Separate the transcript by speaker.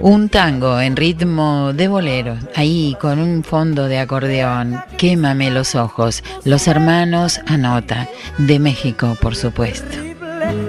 Speaker 1: Un tango en ritmo de bolero, ahí con un fondo de acordeón. Quémame los ojos, los hermanos Anota, de México, por supuesto.